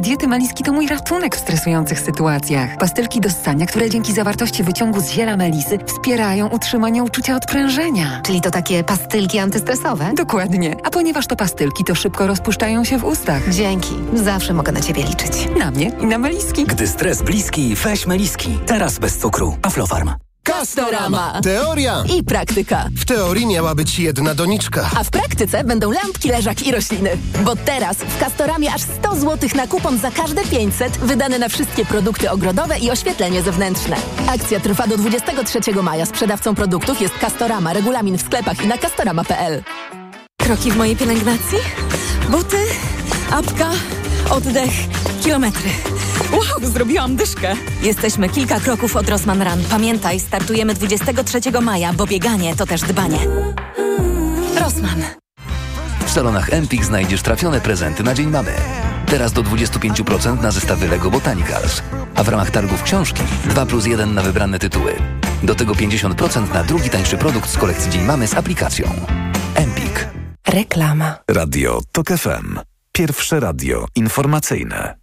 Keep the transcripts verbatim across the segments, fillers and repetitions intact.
Diety Meliski to mój ratunek w stresujących sytuacjach. Pastylki do ssania, które dzięki zawartości wyciągu z ziela melisy wspierają utrzymanie uczucia odprężenia. Czyli to takie pastylki antystresowe? Dokładnie. A ponieważ to pastylki, to szybko rozpuszczają się w ustach. Dzięki. Zawsze mogę na Ciebie liczyć. Na mnie i na Meliski. Gdy stres bliski, weź Meliski. Teraz bez cukru. Aflofarm. Castorama. Teoria I praktyka. W teorii miała być jedna doniczka. A w praktyce będą lampki, leżaki i rośliny. Bo teraz w Castoramie aż sto złotych na kupon za każde pięćset wydane na wszystkie produkty ogrodowe i oświetlenie zewnętrzne. Akcja trwa do dwudziestego trzeciego maja. Sprzedawcą produktów jest Castorama. Regulamin w sklepach i na castorama kropka p l. Kroki w mojej pielęgnacji? Buty, apka, oddech, kilometry. Wow, zrobiłam dyszkę. Jesteśmy kilka kroków od Rossmann Run. Pamiętaj, startujemy dwudziestego trzeciego maja, bo bieganie to też dbanie. Rossmann. W salonach Empik znajdziesz trafione prezenty na Dzień Mamy. Teraz do dwadzieścia pięć procent na zestawy Lego Botanicals. A w ramach targów książki dwa plus jeden na wybrane tytuły. Do tego pięćdziesiąt procent na drugi tańszy produkt z kolekcji Dzień Mamy z aplikacją. Empik. Reklama. Radio TOK F M. Pierwsze radio informacyjne.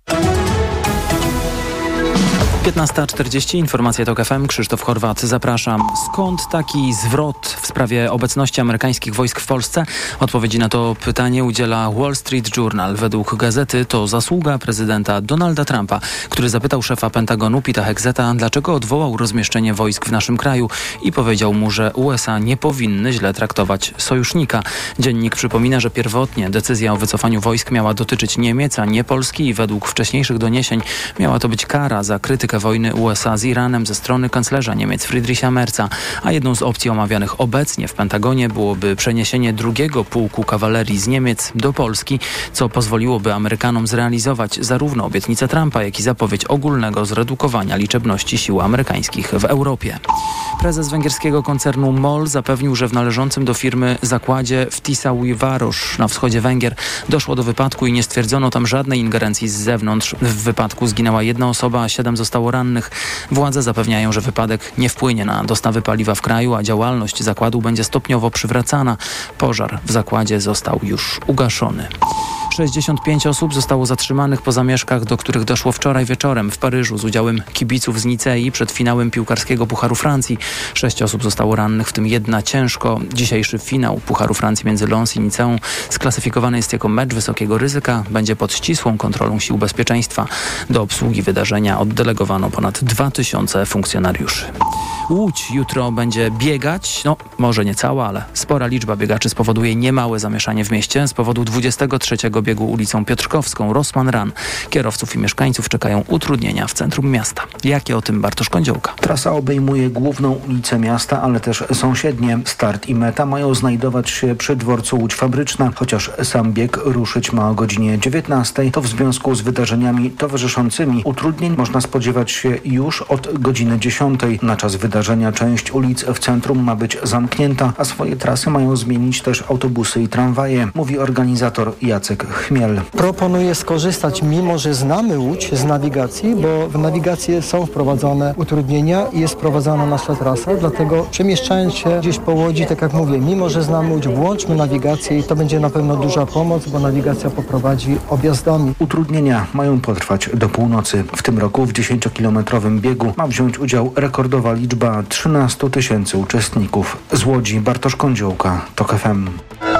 piętnasta czterdzieści, informacje TOK F M, Krzysztof Horwat, zapraszam. Skąd taki zwrot w sprawie obecności amerykańskich wojsk w Polsce? Odpowiedzi na to pytanie udziela Wall Street Journal. Według gazety to zasługa prezydenta Donalda Trumpa, który zapytał szefa Pentagonu Pita Hexeta, dlaczego odwołał rozmieszczenie wojsk w naszym kraju i powiedział mu, że U S A nie powinny źle traktować sojusznika. Dziennik przypomina, że pierwotnie decyzja o wycofaniu wojsk miała dotyczyć Niemiec, a nie Polski i według wcześniejszych doniesień miała to być kara za krytykę wojny U S A z Iranem ze strony kanclerza Niemiec Friedricha Merza, a jedną z opcji omawianych obecnie w Pentagonie byłoby przeniesienie drugiego pułku kawalerii z Niemiec do Polski, co pozwoliłoby Amerykanom zrealizować zarówno obietnicę Trumpa, jak i zapowiedź ogólnego zredukowania liczebności sił amerykańskich w Europie. Prezes węgierskiego koncernu MOL zapewnił, że w należącym do firmy zakładzie w Tiszaújváros na wschodzie Węgier doszło do wypadku i nie stwierdzono tam żadnej ingerencji z zewnątrz. W wypadku zginęła jedna osoba, a siedem zostało rannych. Władze zapewniają, że wypadek nie wpłynie na dostawy paliwa w kraju, a działalność zakładu będzie stopniowo przywracana. Pożar w zakładzie został już ugaszony. sześćdziesiąt pięć osób zostało zatrzymanych po zamieszkach, do których doszło wczoraj wieczorem w Paryżu z udziałem kibiców z Nicei przed finałem piłkarskiego Pucharu Francji. Sześć osób zostało rannych, w tym jedna ciężko. Dzisiejszy finał Pucharu Francji między Lens i Niceą sklasyfikowany jest jako mecz wysokiego ryzyka. Będzie pod ścisłą kontrolą sił bezpieczeństwa. Do obsługi wydarzenia oddelegowano ponad dwa tysiące funkcjonariuszy. Łódź jutro będzie biegać, no może nie cała, ale spora liczba biegaczy spowoduje niemałe zamieszanie w mieście z powodu dwudziestego trzeciego biegu ulicą Piotrkowską, Rossmann Run. Kierowców i mieszkańców czekają utrudnienia w centrum miasta. Jakie o tym Bartosz Kądziołka? Trasa obejmuje główną ulicę miasta, ale też sąsiednie. Start i meta mają znajdować się przy dworcu Łódź Fabryczna, chociaż sam bieg ruszyć ma o godzinie dziewiętnastej, to w związku z wydarzeniami towarzyszącymi utrudnień można spodziewać się już od godziny dziesiątej. Na czas wydarzenia część ulic w centrum ma być zamknięta, a swoje trasy mają zmienić też autobusy i tramwaje, mówi organizator Jacek Chmiel. Proponuję skorzystać, mimo że znamy Łódź, z nawigacji, bo w nawigacji są wprowadzone utrudnienia i jest wprowadzana nasza trasa, dlatego przemieszczając się gdzieś po Łodzi, tak jak mówię, mimo że znamy Łódź, włączmy nawigację i to będzie na pewno duża pomoc, bo nawigacja poprowadzi objazdami. Utrudnienia mają potrwać do północy. W tym roku w dziesięciokilometrowym biegu ma wziąć udział rekordowa liczba trzynastu tysięcy uczestników. Z Łodzi Bartosz Kądziołka, TOK F M.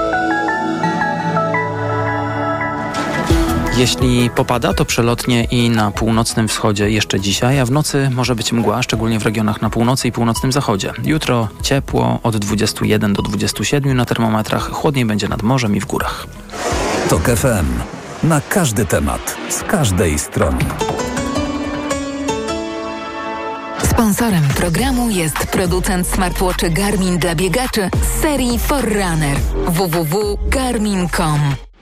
Jeśli popada, to przelotnie i na północnym wschodzie jeszcze dzisiaj, a w nocy może być mgła, szczególnie w regionach na północy i północnym zachodzie. Jutro ciepło od dwudziestu jeden do dwudziestu siedmiu na termometrach, chłodniej będzie nad morzem i w górach. TOK F M. Na każdy temat, z każdej strony. Sponsorem programu jest producent smartwatchy Garmin dla biegaczy z serii Forerunner. w w w kropka garmin kropka com.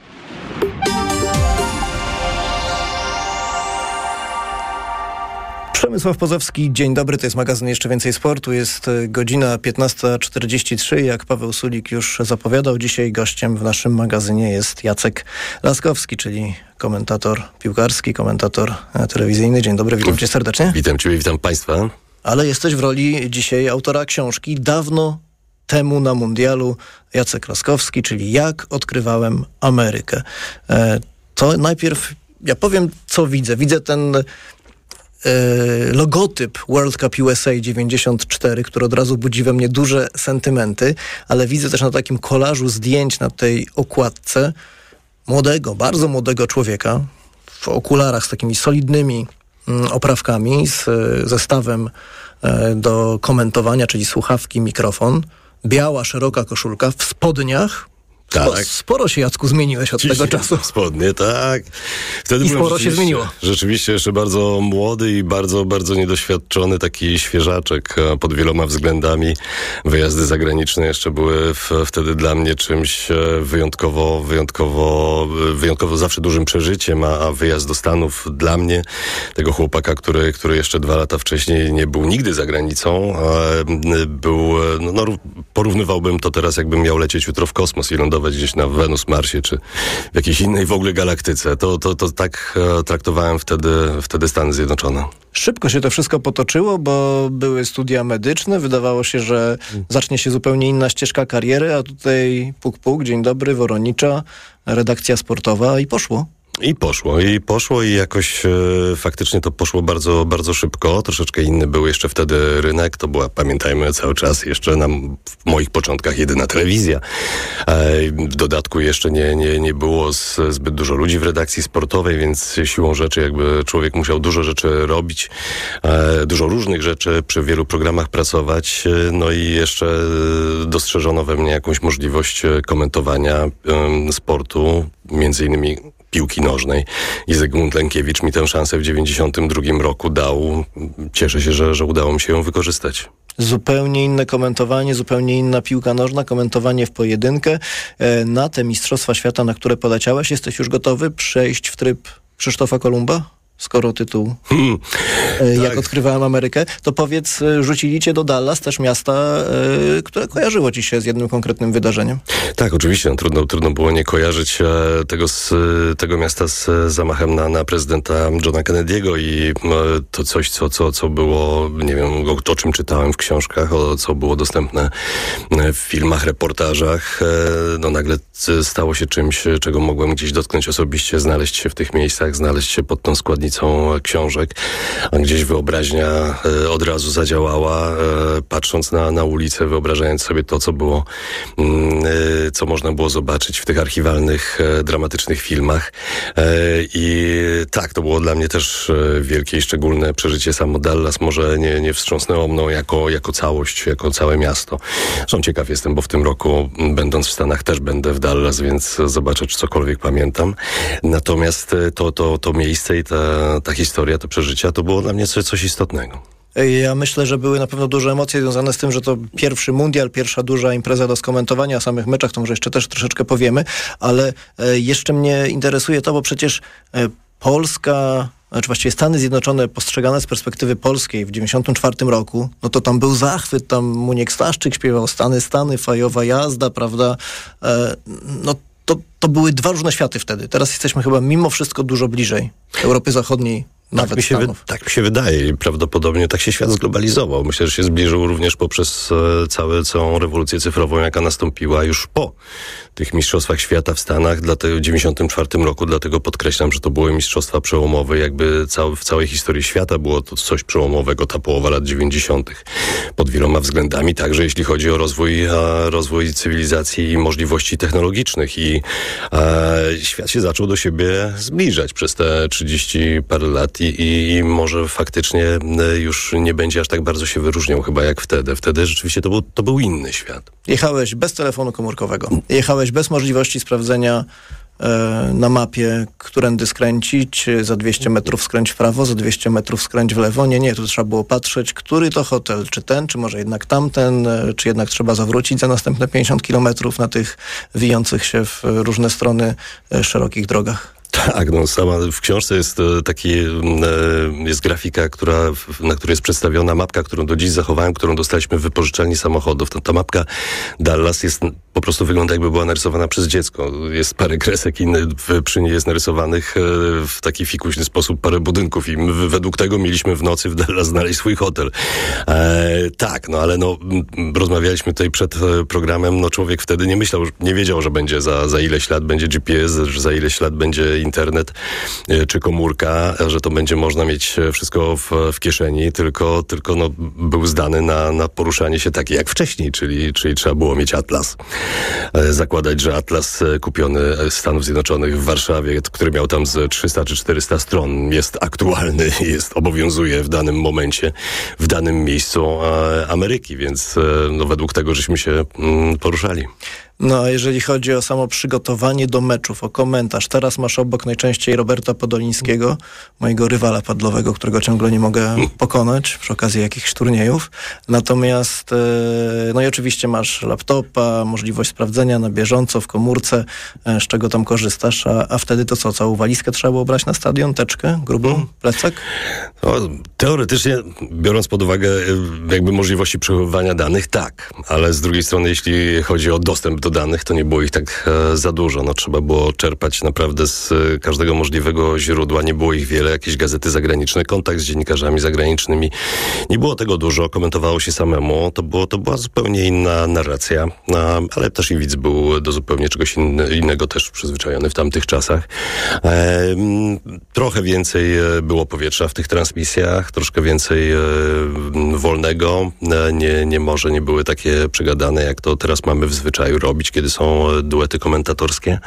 Przemysław Pozowski, dzień dobry, to jest magazyn Jeszcze Więcej Sportu. Jest godzina piętnasta czterdzieści trzy. Jak Paweł Sulik już zapowiadał, dzisiaj gościem w naszym magazynie jest Jacek Laskowski, czyli komentator piłkarski, komentator telewizyjny. Dzień dobry, witam cię serdecznie. Witam ciebie, witam państwa. Ale jesteś w roli dzisiaj autora książki Dawno temu na mundialu. Jacek Laskowski, czyli Jak odkrywałem Amerykę. E, to najpierw ja powiem, co widzę. Widzę ten logotyp World Cup U S A dziewięćdziesiąt cztery, który od razu budzi we mnie duże sentymenty, ale widzę też na takim kolażu zdjęć na tej okładce młodego, bardzo młodego człowieka w okularach z takimi solidnymi mm, oprawkami, z zestawem e, do komentowania, czyli słuchawki, mikrofon, biała, szeroka koszulka, w spodniach. Tak. Sporo się, Jacku, zmieniłeś od tego czasu. Spodnie, tak. Wtedy I sporo się zmieniło. Rzeczywiście jeszcze bardzo młody i bardzo, bardzo niedoświadczony, taki świeżaczek pod wieloma względami. Wyjazdy zagraniczne jeszcze były w, wtedy dla mnie czymś wyjątkowo, wyjątkowo, wyjątkowo zawsze dużym przeżyciem, a, a wyjazd do Stanów dla mnie, tego chłopaka, który, który jeszcze dwa lata wcześniej nie był nigdy za granicą, był, no, no porównywałbym to teraz, jakbym miał lecieć jutro w kosmos i lądować gdzieś na Wenus, Marsie, czy w jakiejś innej w ogóle galaktyce. To, to, to tak e, traktowałem wtedy, wtedy Stany Zjednoczone. Szybko się to wszystko potoczyło, bo były studia medyczne. Wydawało się, że zacznie się zupełnie inna ścieżka kariery, a tutaj puk puk, dzień dobry, Woronicza, redakcja sportowa i poszło. I poszło, i poszło i jakoś e, faktycznie to poszło bardzo, bardzo szybko. Troszeczkę inny był jeszcze wtedy rynek. To była, pamiętajmy, cały czas jeszcze na w moich początkach jedyna telewizja. E, w dodatku jeszcze nie, nie, nie było z, zbyt dużo ludzi w redakcji sportowej, więc siłą rzeczy jakby człowiek musiał dużo rzeczy robić, e, dużo różnych rzeczy, przy wielu programach pracować. E, no i jeszcze dostrzeżono we mnie jakąś możliwość komentowania e, sportu, między innymi piłki nożnej i Zygmunt Lękiewicz mi tę szansę w dziewięćdziesiątym drugim roku dał. Cieszę się, że, że udało mi się ją wykorzystać. Zupełnie inne komentowanie, zupełnie inna piłka nożna, komentowanie w pojedynkę. Na te Mistrzostwa Świata, na które poleciałeś, jesteś już gotowy przejść w tryb Krzysztofa Kolumba? Skoro tytuł hmm, Jak tak. odkrywałem Amerykę, to powiedz, rzucili cię do Dallas, też miasta, y, które kojarzyło ci się z jednym konkretnym wydarzeniem. Tak, oczywiście. No, trudno, trudno było nie kojarzyć e, tego, z, tego miasta z zamachem na, na prezydenta Johna Kennedy'ego i e, to coś, co, co, co było, nie wiem, o, o czym czytałem w książkach, o co było dostępne w filmach, reportażach. E, no nagle stało się czymś, czego mogłem gdzieś dotknąć osobiście, znaleźć się w tych miejscach, znaleźć się pod tą składnicą książek, a gdzieś wyobraźnia e, od razu zadziałała, e, patrząc na, na ulicę, wyobrażając sobie to, co było, e, co można było zobaczyć w tych archiwalnych, e, dramatycznych filmach. E, I tak, to było dla mnie też e, wielkie i szczególne przeżycie. Samo Dallas może nie, nie wstrząsnęło mną jako, jako całość, jako całe miasto. Zresztą ciekaw jestem, bo w tym roku, będąc w Stanach, też będę w Dallas, więc zobaczę, czy cokolwiek pamiętam. Natomiast to, to, to miejsce i ta ta historia, te przeżycia, to było dla mnie coś, coś istotnego. Ja myślę, że były na pewno duże emocje związane z tym, że to pierwszy mundial, pierwsza duża impreza do skomentowania, o samych meczach, to może jeszcze też troszeczkę powiemy, ale jeszcze mnie interesuje to, bo przecież Polska, znaczy właściwie Stany Zjednoczone postrzegane z perspektywy polskiej w dziewięćdziesiątym czwartym roku, no to tam był zachwyt, tam Muniek Staszczyk śpiewał Stany, Stany, fajowa jazda, prawda? No to, to były dwa różne światy wtedy. Teraz jesteśmy chyba mimo wszystko dużo bliżej Europy Zachodniej. Nawet tak, mi się wy, tak mi się wydaje i prawdopodobnie tak się świat zglobalizował. Myślę, że się zbliżył również poprzez e, całe, całą rewolucję cyfrową, jaka nastąpiła już po tych mistrzostwach świata w Stanach dla te, w dziewięćdziesiątym czwartym roku. Dlatego podkreślam, że to były mistrzostwa przełomowe. Jakby cał, w całej historii świata było to coś przełomowego, ta połowa lat dziewięćdziesiątych. Pod wieloma względami, także jeśli chodzi o rozwój, a, rozwój cywilizacji i możliwości technologicznych. I a, świat się zaczął do siebie zbliżać przez te trzydzieści parę lat. I, i może faktycznie już nie będzie aż tak bardzo się wyróżniał chyba jak wtedy. Wtedy rzeczywiście to był, to był inny świat. Jechałeś bez telefonu komórkowego. Jechałeś bez możliwości sprawdzenia e, na mapie, którędy skręcić. Za dwieście metrów skręć w prawo, za dwieście metrów skręć w lewo. Nie, nie, tu trzeba było patrzeć, który to hotel, czy ten, czy może jednak tamten, czy jednak trzeba zawrócić za następne pięćdziesiąt kilometrów na tych wijących się w różne strony e, szerokich drogach. Tak, no sama w książce jest taki, jest grafika, która, na której jest przedstawiona mapka, którą do dziś zachowałem, którą dostaliśmy w wypożyczalni samochodów. Ta, ta mapka Dallas jest, po prostu wygląda jakby była narysowana przez dziecko. Jest parę kresek i przy niej jest narysowanych w taki fikuśny sposób parę budynków i my według tego mieliśmy w nocy w Dallas znaleźć swój hotel. E, tak, no ale no rozmawialiśmy tutaj przed programem, no człowiek wtedy nie myślał, nie wiedział, że będzie za, za ileś lat będzie G P S, że za ileś lat będzie internet czy komórka, że to będzie można mieć wszystko w, w kieszeni, tylko, tylko no, był zdany na, na poruszanie się takie jak wcześniej, czyli, czyli trzeba było mieć atlas. Zakładać, że atlas kupiony z Stanów Zjednoczonych w Warszawie, który miał tam z trzysta czy czterysta stron, jest aktualny, jest, obowiązuje w danym momencie, w danym miejscu Ameryki, więc no, według tego żeśmy się mm, poruszali. No a jeżeli chodzi o samo przygotowanie do meczów, o komentarz, teraz masz obok najczęściej Roberta Podolińskiego, mojego rywala padlowego, którego ciągle nie mogę pokonać przy okazji jakichś turniejów. Natomiast no i oczywiście masz laptopa, możliwość sprawdzenia na bieżąco w komórce, z czego tam korzystasz, a, a wtedy to co, całą walizkę trzeba było brać na stadion, teczkę, grubą, plecak? No, teoretycznie, biorąc pod uwagę jakby możliwości przechowywania danych, tak, ale z drugiej strony, jeśli chodzi o dostęp do danych, to nie było ich tak e, za dużo. No, trzeba było czerpać naprawdę z e, każdego możliwego źródła. Nie było ich wiele. Jakieś gazety zagraniczne, kontakt z dziennikarzami zagranicznymi. Nie było tego dużo. Komentowało się samemu. To, było, to była zupełnie inna narracja. A, ale też i widz był do zupełnie czegoś inny, innego też przyzwyczajony w tamtych czasach. E, trochę więcej było powietrza w tych transmisjach. Troszkę więcej e, wolnego. E, nie, nie może nie były takie przegadane, jak to teraz mamy w zwyczaju robić, kiedy są duety komentatorskie.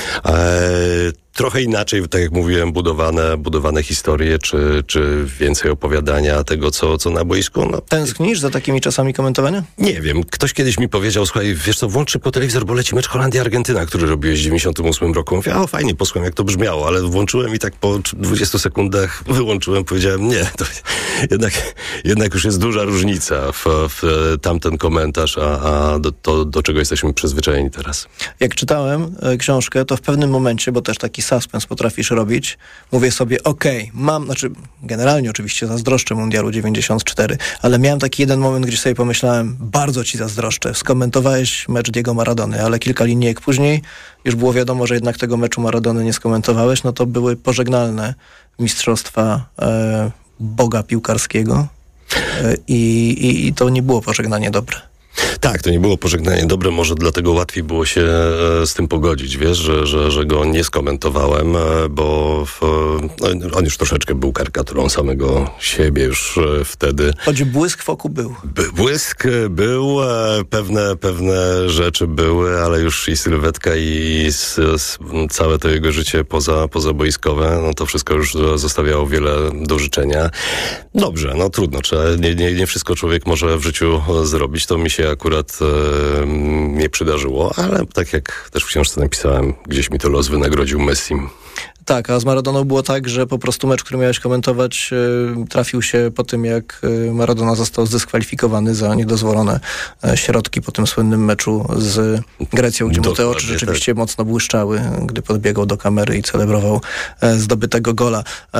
Eee, trochę inaczej, tak jak mówiłem, budowane, budowane historie, czy, czy więcej opowiadania tego, co, co na boisku. No. Tęsknisz za takimi czasami komentowania? Nie wiem. Ktoś kiedyś mi powiedział, słuchaj, wiesz co, włącz po telewizor, bo leci mecz Holandia-Argentyna, który robiłeś w dziewięćdziesiątym ósmym roku. Mówię, o fajnie, posłucham, jak to brzmiało, ale włączyłem i tak po dwudziestu sekundach wyłączyłem, powiedziałem, nie, to jednak, jednak już jest duża różnica w, w tamten komentarz, a, a do, to, do czego jesteśmy przyzwyczajeni teraz. Jak czytałem e, książkę, to w pewnym momencie, bo też taki suspens potrafisz robić, mówię sobie, okej, okay, mam, znaczy generalnie oczywiście zazdroszczę Mundialu dziewięćdziesiąt cztery, ale miałem taki jeden moment, gdzie sobie pomyślałem, bardzo ci zazdroszczę, skomentowałeś mecz Diego Maradony, ale kilka linijek później już było wiadomo, że jednak tego meczu Maradony nie skomentowałeś, no to były pożegnalne mistrzostwa e, Boga piłkarskiego e, i, i, i to nie było pożegnanie dobre. Tak, to nie było pożegnanie dobre, może dlatego łatwiej było się e, z tym pogodzić, wiesz, że, że, że go nie skomentowałem, e, bo w, no, on już troszeczkę był karykaturą samego siebie już e, wtedy. Choć błysk wokół był. By, błysk był, e, pewne, pewne rzeczy były, ale już i sylwetka i s, s, całe to jego życie poza, pozabojskowe, no to wszystko już zostawiało wiele do życzenia. Dobrze, no trudno, trzeba, nie, nie, nie wszystko człowiek może w życiu zrobić, to mi się akurat e, nie przydarzyło, ale tak jak też w książce napisałem, gdzieś mi to los wynagrodził Messim. Tak, a z Maradoną było tak, że po prostu mecz, który miałeś komentować, y, trafił się po tym, jak y, Maradona został zdyskwalifikowany za niedozwolone y, środki po tym słynnym meczu z Grecją, gdzie mu te oczy rzeczywiście tak mocno błyszczały, gdy podbiegał do kamery i celebrował y, zdobytego gola. Y,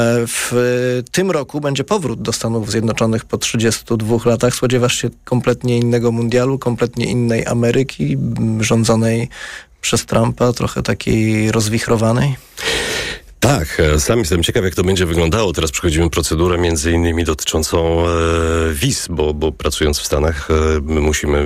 w y, tym roku będzie powrót do Stanów Zjednoczonych po trzydziestu dwóch latach. Spodziewasz się kompletnie innego mundialu, kompletnie innej Ameryki, rządzonej przez Trumpa, trochę takiej rozwichrowanej? Tak, sam jestem ciekaw, jak to będzie wyglądało. Teraz przechodzimy procedurę między innymi dotyczącą e, wiz, bo, bo pracując w Stanach e, my musimy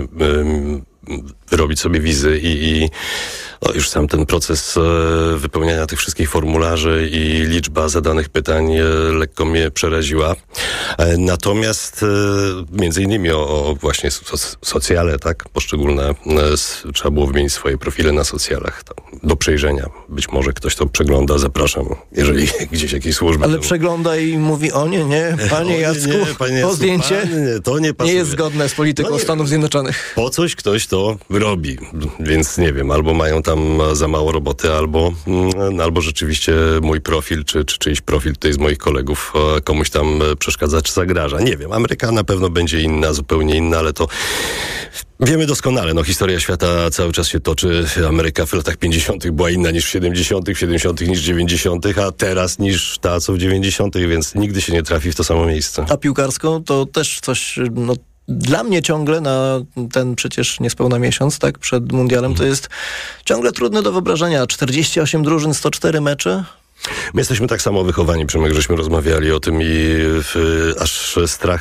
e, wyrobić sobie wizy i, i no, już sam ten proces e, wypełniania tych wszystkich formularzy i liczba zadanych pytań e, lekko mnie przeraziła. E, natomiast e, między innymi o, o właśnie so, socjale, tak, poszczególne e, s, trzeba było wymienić swoje profile na socjalach tam, do przejrzenia. Być może ktoś to przegląda, zapraszam, jeżeli gdzieś jakieś służby... Ale to... przegląda i mówi, o nie, nie, panie Jacku, nie, nie, panie Jacku, to zdjęcie panie, to nie, nie jest zgodne z polityką no nie, Stanów Zjednoczonych. Po coś ktoś to robi, więc nie wiem, albo mają tam za mało roboty, albo, albo rzeczywiście mój profil, czy, czy czyjś profil tutaj z moich kolegów komuś tam przeszkadza, czy zagraża. Nie wiem, Ameryka na pewno będzie inna, zupełnie inna, ale to wiemy doskonale. No, historia świata cały czas się toczy. Ameryka w latach pięćdziesiątych była inna niż w siedemdziesiątych, w siedemdziesiątych niż w dziewięćdziesiątych, a teraz niż ta, co w dziewięćdziesiątych, więc nigdy się nie trafi w to samo miejsce. A piłkarską to też coś... No... Dla mnie ciągle na ten przecież niespełna miesiąc, tak, przed mundialem, to jest ciągle trudne do wyobrażenia. czterdzieści osiem drużyn, sto cztery mecze. My jesteśmy tak samo wychowani, Przemek, żeśmy rozmawiali o tym i w, aż strach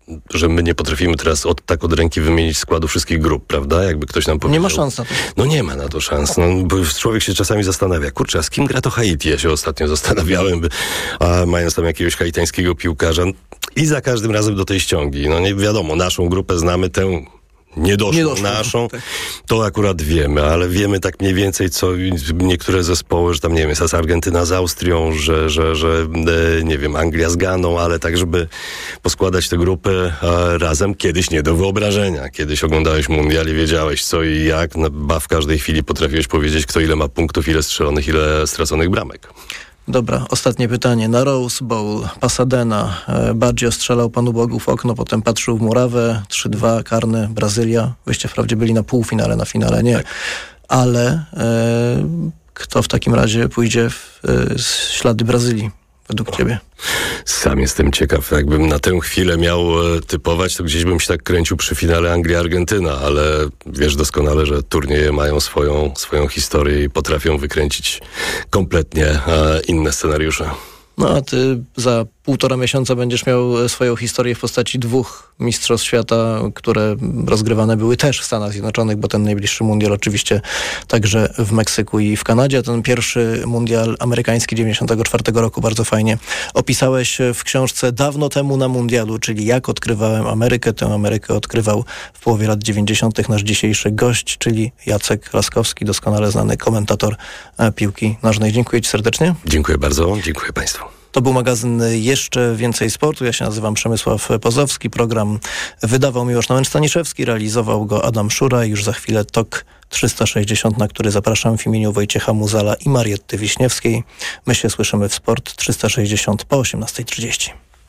że my nie potrafimy teraz od, tak od ręki wymienić składu wszystkich grup, prawda? Jakby ktoś nam powiedział. Nie ma szans na to. No nie ma na to szans. No, bo człowiek się czasami zastanawia, kurczę, a z kim gra to Haiti? Ja się ostatnio zastanawiałem, by, a mając tam jakiegoś haitańskiego piłkarza i za każdym razem do tej ściągi. No nie wiadomo, naszą grupę znamy, tę niedoszłą, niedoszłą naszą, tak. To akurat wiemy, ale wiemy tak mniej więcej, co niektóre zespoły, że tam, nie wiem, jest Argentyna z Austrią, że, że, że e, nie wiem, Anglia z Ganą, ale tak, żeby poskładać te grupy e, razem, kiedyś nie do wyobrażenia. Kiedyś oglądałeś mundial i wiedziałeś co i jak, no, ba w każdej chwili potrafiłeś powiedzieć, kto ile ma punktów, ile strzelonych, ile straconych bramek. Dobra, ostatnie pytanie. Na Rose Bowl, Pasadena, e, Baggio strzelał Panu Bogu w okno, potem patrzył w murawę, trzy dwa, karny, Brazylia. Wyście wprawdzie byli na półfinale, na finale nie. Tak. Ale e, kto w takim razie pójdzie w e, ślady Brazylii, według ciebie? Sam jestem ciekaw. Jakbym na tę chwilę miał e, typować, to gdzieś bym się tak kręcił przy finale Anglia-Argentyna, ale wiesz doskonale, że turnieje mają swoją, swoją historię i potrafią wykręcić kompletnie e, inne scenariusze. No a ty za półtora miesiąca będziesz miał swoją historię w postaci dwóch mistrzostw świata, które rozgrywane były też w Stanach Zjednoczonych, bo ten najbliższy mundial oczywiście także w Meksyku i w Kanadzie. Ten pierwszy mundial amerykański dziewięćdziesiątego czwartego roku bardzo fajnie opisałeś w książce Dawno temu na mundialu, czyli jak odkrywałem Amerykę. Tę Amerykę odkrywał w połowie lat dziewięćdziesiątych nasz dzisiejszy gość, czyli Jacek Laskowski, doskonale znany komentator piłki nożnej. Dziękuję ci serdecznie. Dziękuję bardzo, dziękuję Państwu. To był magazyn Jeszcze Więcej Sportu. Ja się nazywam Przemysław Pozowski. Program wydawał Miłosz Nałęcz-Staniszewski, realizował go Adam Szura. Już za chwilę T O K trzysta sześćdziesiąt, na który zapraszam w imieniu Wojciecha Muzala i Marietty Wiśniewskiej. My się słyszymy w Sport trzysta sześćdziesiąt po osiemnasta trzydzieści.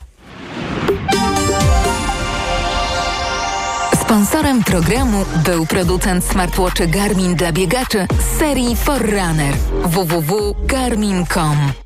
Sponsorem programu był producent smartwatchy Garmin dla biegaczy z serii Forerunner. w w w kropka garmin kropka com.